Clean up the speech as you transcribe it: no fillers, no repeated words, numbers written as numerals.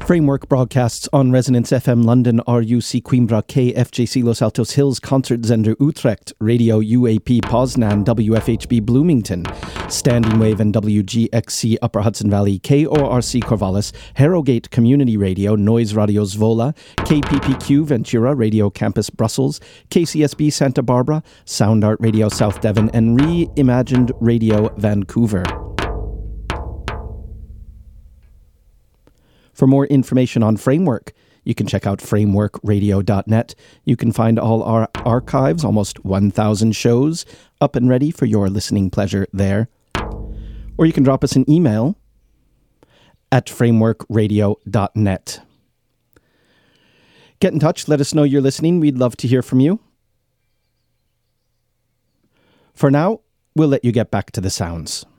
Framework broadcasts on Resonance FM London, RUC Coimbra, KFJC Los Altos Hills, Concertzender Utrecht, Radio UAP Poznan, WFHB Bloomington, Standing Wave and WGXC Upper Hudson Valley, KORC Corvallis, Harrogate Community Radio, Noise Radio Zwolle, KPPQ Ventura, Radio Campus Brussels, KCSB Santa Barbara, Sound Art Radio South Devon, and Reimagined Radio Vancouver. For more information on Framework, you can check out frameworkradio.net. You can find all our archives, almost 1,000 shows, up and ready for your listening pleasure there. Or you can drop us an email at frameworkradio.net. Get in touch, let us know you're listening. We'd love to hear from you. For now, we'll let you get back to the sounds.